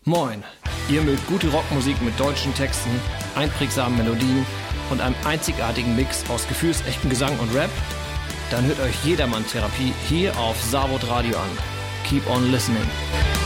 Moin, ihr mögt gute Rockmusik mit deutschen Texten, einprägsamen Melodien und einem einzigartigen Mix aus gefühlsechtem Gesang und Rap? Dann hört euch Jedermann Therapie hier auf Savod Radio an. Keep on listening.